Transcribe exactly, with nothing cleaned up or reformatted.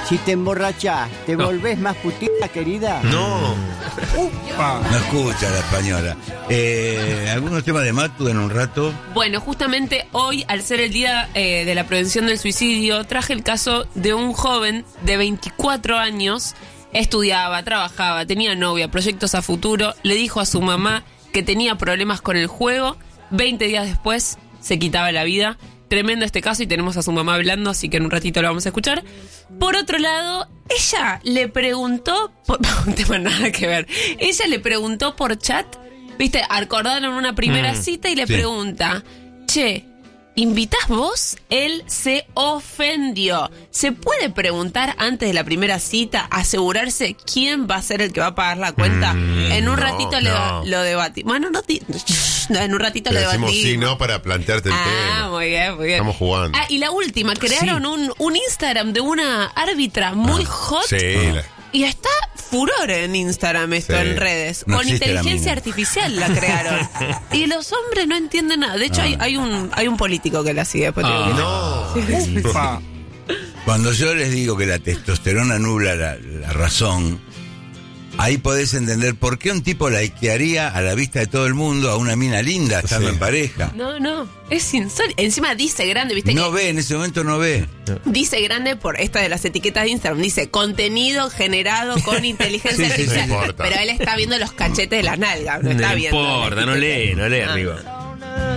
Si te emborrachás, ¿te No. volvés más putita, querida? No. Upa. No escucha la española. Eh, ¿Algunos temas de Matu en un rato? Bueno, justamente hoy, al ser el día eh, de la prevención del suicidio, traje el caso de un joven de veinticuatro años. Estudiaba, trabajaba, tenía novia, proyectos a futuro. Le dijo a su mamá que tenía problemas con el juego. veinte días después se quitaba la vida. Tremendo este caso y tenemos a su mamá hablando, así que en un ratito lo vamos a escuchar. Por otro lado, ella le preguntó, por, un tema nada que ver, ella le preguntó por chat, viste, acordaron una primera Mm, cita y le sí. pregunta, che, ¿invitás vos? Él se ofendió. ¿Se puede preguntar antes de la primera cita, asegurarse quién va a ser el que va a pagar la cuenta? Mm, en un no, ratito no. lo, lo debatimos. Bueno, no, ti- no, en un ratito Te lo decimos debatimos. sí, no, para plantearte el Ah, tema. muy bien, muy bien. Estamos jugando. Ah, y la última, crearon Sí. un, un Instagram de una árbitra muy hot. Sí, la- Y está furor en Instagram esto, Sí. en redes. No Con existe la inteligencia mina. artificial la crearon. Y los hombres no entienden nada. De hecho, No. hay, hay un hay un político que la sigue. Después te Ah. digo. no. Upa. Cuando yo les digo que la testosterona nubla la, la razón, ahí podés entender por qué un tipo likearía a la vista de todo el mundo a una mina linda estando Sí. en pareja. No, no, es insólito. Encima dice grande, viste No que ve, en ese momento no ve. dice grande por esta de las etiquetas de Instagram. Dice contenido generado con inteligencia Sí, sí, sí, artificial. no importa. Pero él está viendo los cachetes de las nalgas, no está No viendo. importa, la no etiqueta. lee, no lee Ah. arriba.